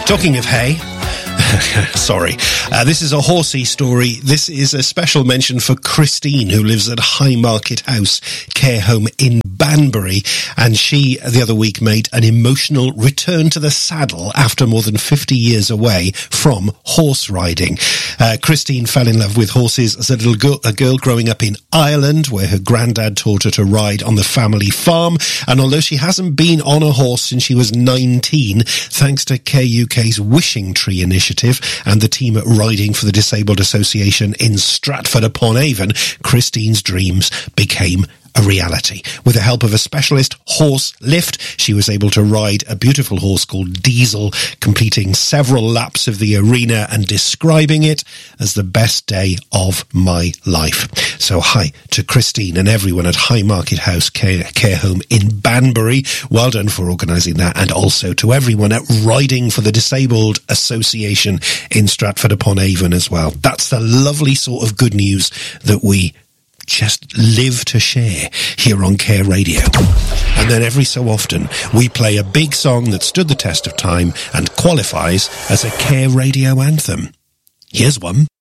Talking of hay, sorry, this is a horsey story. This is a special mention for Christine, who lives at Haymarket House Care Home in Banbury, and she, the other week, made an emotional return to the saddle after more than 50 years away from horse riding. Christine fell in love with horses as a girl growing up in Ireland, where her granddad taught her to ride on the family farm, and although she hasn't been on a horse since she was 19, thanks to Care UK's Wishing Tree initiative and the team at Riding for the Disabled Association in Stratford-upon-Avon, Christine's dreams became a reality. With the help of a specialist horse lift, she was able to ride a beautiful horse called Diesel, completing several laps of the arena and describing it as the best day of my life. So hi to Christine and everyone at Haymarket House Care Home in Banbury. Well done for organising that, and also to everyone at Riding for the Disabled Association in Stratford-upon-Avon as well. That's the lovely sort of good news that we just live to share here on Care Radio. And then every so often we play a big song that stood the test of time and qualifies as a Care Radio anthem. Here's one.